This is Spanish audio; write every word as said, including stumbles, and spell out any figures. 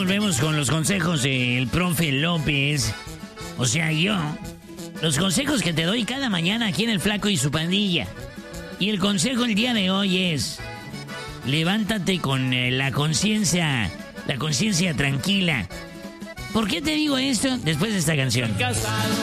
volvemos con los consejos del profe López. O sea, yo. Los consejos que te doy cada mañana aquí en El Flaco y su Pandilla. Y el consejo el día de hoy es... levántate con eh, la conciencia, la conciencia tranquila. ¿Por qué te digo esto? Después de esta canción.